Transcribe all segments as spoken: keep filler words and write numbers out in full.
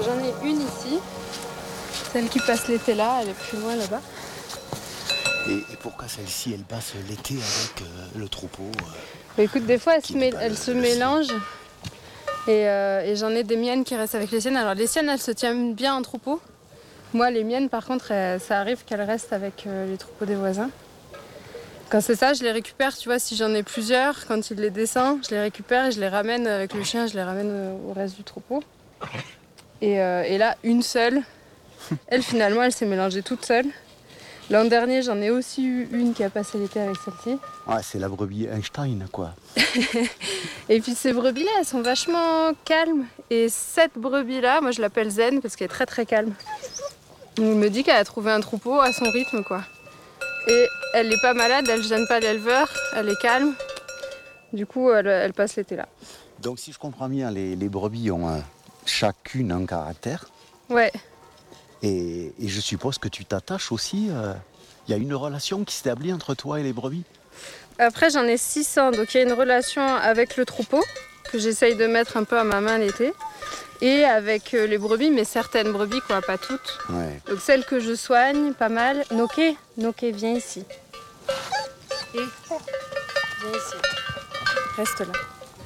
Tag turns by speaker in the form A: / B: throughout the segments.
A: j'en ai une ici. Celle qui passe l'été là, elle est plus loin là-bas.
B: Et, et pourquoi celle-ci, elle passe l'été avec euh, le troupeau euh,
A: bah, écoute, des fois, elle se,
B: mêle,
A: elle se mélange. Et, euh, et j'en ai des miennes qui restent avec les siennes. Alors les siennes, elles se tiennent bien en troupeau. Moi, les miennes, par contre, elles, ça arrive qu'elles restent avec euh, les troupeaux des voisins. Quand c'est ça, je les récupère, tu vois, si j'en ai plusieurs, quand il les descend, je les récupère et je les ramène avec le chien, je les ramène au reste du troupeau. Et, euh, et là, une seule, elle finalement, elle s'est mélangée toute seule. L'an dernier, j'en ai aussi eu une qui a passé l'été avec celle-ci.
B: Ouais, c'est la brebis Einstein, quoi.
A: Et puis ces brebis-là, elles sont vachement calmes. Et cette brebis-là, moi je l'appelle Zen parce qu'elle est très très calme. Donc, elle me dit qu'elle a trouvé un troupeau à son rythme, quoi. Et elle n'est pas malade, elle ne gêne pas l'éleveur, elle est calme. Du coup, elle, elle passe l'été là.
B: Donc si je comprends bien, les, les brebis ont euh, chacune un caractère.
A: Ouais.
B: Et, et je suppose que tu t'attaches aussi. Il euh, y a une relation qui s'établit entre toi et les brebis.
A: Après, j'en ai six cents, donc il y a une relation avec le troupeau que j'essaye de mettre un peu à ma main l'été. Et avec les brebis, mais certaines brebis, quoi, pas toutes.
B: Ouais.
A: Donc celles que je soigne, pas mal. Noké, Noké, viens ici. Et viens ici. Reste là.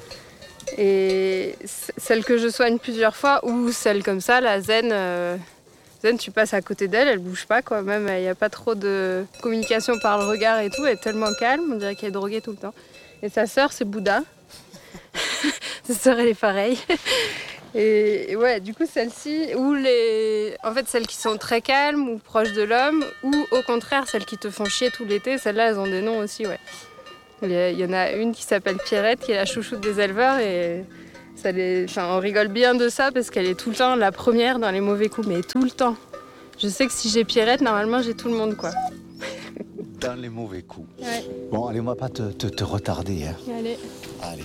A: Et celles que je soigne plusieurs fois, ou celles comme ça, la Zen, euh, Zen, tu passes à côté d'elle, elle bouge pas, quoi. Même, il n'y a pas trop de communication par le regard et tout. Elle est tellement calme, on dirait qu'elle est droguée tout le temps. Et sa sœur, c'est Bouddha. Sa sœur, elle est pareille. Et ouais, du coup, celles-ci, ou les... en fait, celles qui sont très calmes ou proches de l'homme, ou au contraire, celles qui te font chier tout l'été, celles-là, elles ont des noms aussi, ouais. Il y en a une qui s'appelle Pierrette, qui est la chouchoute des éleveurs, et ça les... enfin, on rigole bien de ça parce qu'elle est tout le temps la première dans les mauvais coups, mais tout le temps. Je sais que si j'ai Pierrette, normalement, j'ai tout le monde, quoi.
B: Dans les mauvais coups.
A: Ouais.
B: Bon, allez, on va pas te, te, te retarder. Hein.
A: Allez.
B: Allez.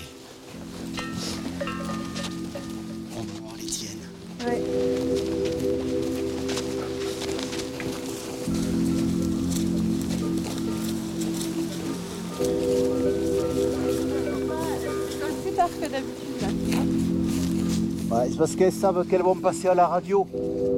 B: On va voir les tiennes.
A: Ouais. Plus tard que d'habitude, là.
B: Ouais, c'est parce qu'elles savent qu'elles vont passer à la radio.